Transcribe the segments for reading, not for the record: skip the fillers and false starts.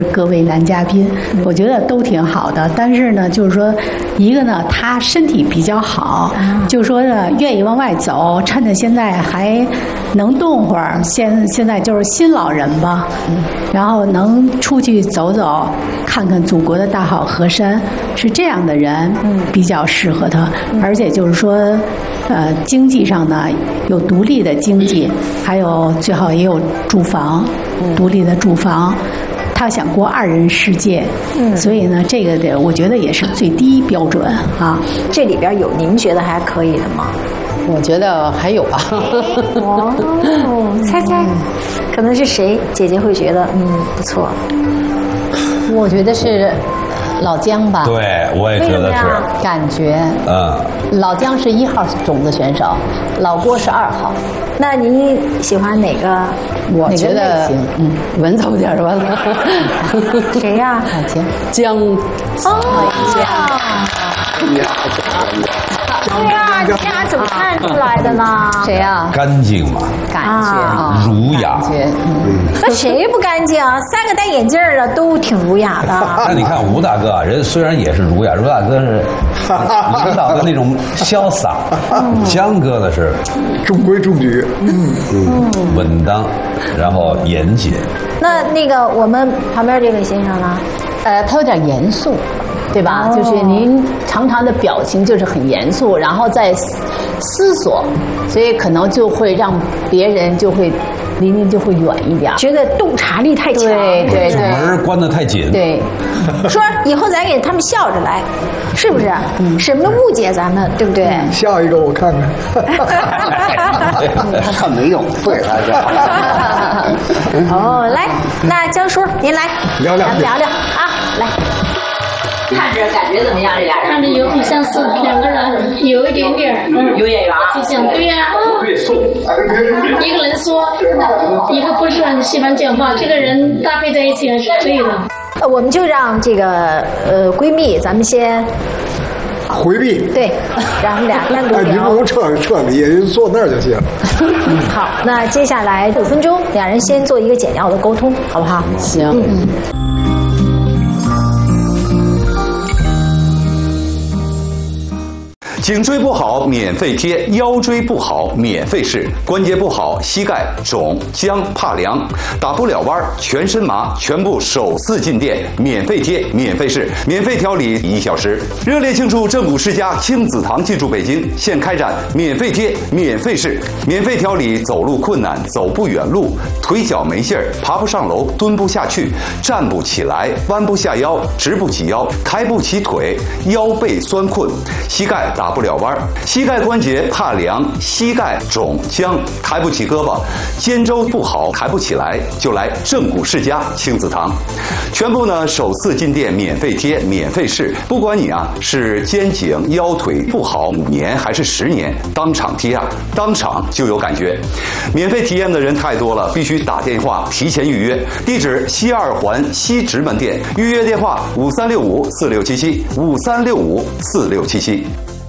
各位男嘉宾，我觉得都挺好的。但是呢，就是说，一个呢，他身体比较好，就是说呢，愿意往外走，趁着现在还能动会儿。现在就是新老人吧，然后能出去走走，看看祖国的大好河山，是这样的人比较适合他。而且就是说，经济上呢有独立的经济，还有最好也有住房，独立的住房。他想过2人世界，所以呢，这个我觉得也是最低标准啊。 这里边有您觉得还可以的吗？ 我觉得还有吧。 猜猜，可能是谁？姐姐会觉得不错。 我觉得是老姜吧。 对，我也觉得是。 感觉，老姜是1号种子选手，老郭是2号。 那您喜欢哪个？ 我觉得文绉点吧。 谁呀？ 姜。 对呀，你俩怎么看出来的呢？ 谁呀？ 干净嘛， 感觉儒雅。 那谁不干净啊？3个戴眼镜的都挺儒雅的。 那你看吴大哥，人虽然也是儒雅，吴大哥是领导的那种潇洒，姜哥呢是中规中矩， 稳当，然后严谨。 那个我们旁边这位先生呢？ 他有点严肃。对吧？就是您常常的表情就是很严肃，然后在思索，所以可能就会让别人就会离您就会远一点， 觉得洞察力太强， 对， 门关得太紧。 对， 说以后咱给他们笑着来，是不是？什么误解咱们，对不对？ 笑一个我看看。 看没用，对还是。 来，那江叔您来聊聊， 咱们聊聊啊，来。 看着感觉怎么样？这俩人看着有很相似，2个人有一点点， 有眼缘。 就像对呀，一个人说，一个不是很喜欢讲话，这个人搭配在一起还是可以的。 我们就让这个闺蜜，咱们先回避。 对，让他们俩单独聊。 你不用撤离，坐那儿就行。 好，那接下来5分钟，2人先做一个简要的沟通，好不好？ 行。 颈椎不好免费贴，腰椎不好免费试，关节不好膝盖肿僵怕凉，打不了弯全身麻，全部首次进店免费贴免费试，免费调理1小时。热烈庆祝正骨世家亲子堂进驻北京，现开展免费贴免费试，免费调理走路困难、走不远路、腿脚没劲儿、爬不上楼、蹲不下去、站不起来、弯不下腰、直不起腰、抬不起腿、腰背酸困、膝盖打不了弯，膝盖关节怕凉、膝盖肿僵、抬不起胳膊、肩周不好抬不起来，就来正骨世家亲子堂。全部呢首次进店免费贴免费试，不管你是肩颈腰腿不好5年还是10年，当场贴当场就有感觉。免费体验的人太多了，必须打电话提前预约。地址西2环西直门店，预约电话5365467753654677。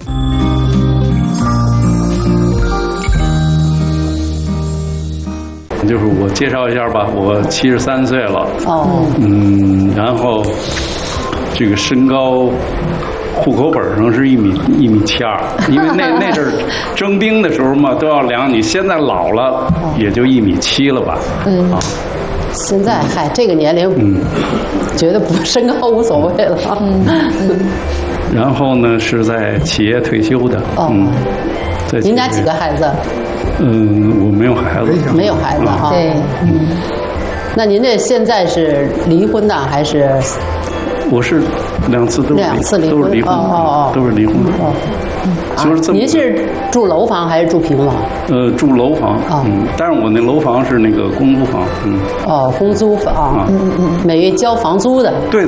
就是我介绍一下吧，我73岁了。然后这个身高，户口本上是1米72，因为那阵儿征兵的时候嘛都要量，你现在老了也就1米7了吧。 现在这个年龄，觉得身高无所谓了。 然后呢是在企业退休的。 您家几个孩子？ 我没有孩子。 没有孩子哈。对。那您这现在是离婚的还是？ 我是2次都是离婚。都是离婚。就是您是住楼房还是住平房？ 住楼房。但是我那楼房是那个公租房。 公租房。每月交房租的。 对。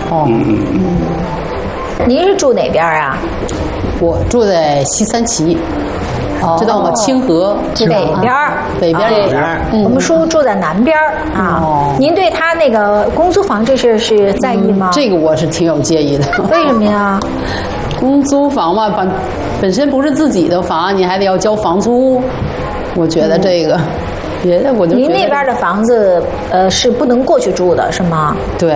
您是住哪边啊？ 我住在西三旗。知道吗？清河北边北边这边。 我们叔住在南边啊。您对他那个公租房这事是在意吗？ 这个我是挺有介意的。 为什么呀？ 公租房嘛，本身不是自己的房，你还得要交房租，我觉得这个。 别的我就您那边的房子是不能过去住的是吗？ 对，